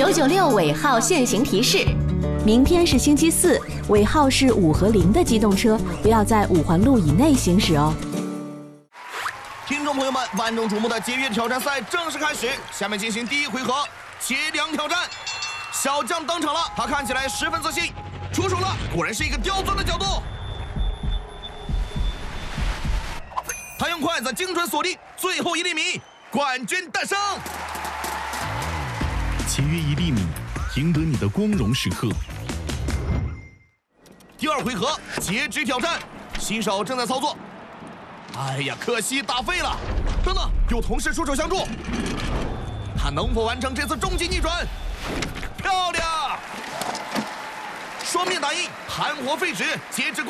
996尾号限行提示：明天是星期四，尾号是5和0的机动车不要在5环路以内行驶哦。 听众朋友们，万众瞩目的节约挑战赛正式开始，下面进行第一回合切梁挑战。小将登场了，他看起来十分自信，出手了，果然是一个刁钻的角度。他用筷子精准锁定最后1厘米，冠军诞生。 节约1厘米，赢得你的光荣时刻。 第二回合截肢挑战，新手正在操作。哎呀，可惜打废了。等等，有同事出手相助，他能否完成这次终极逆转？漂亮！双面打印，盘活废纸，截肢。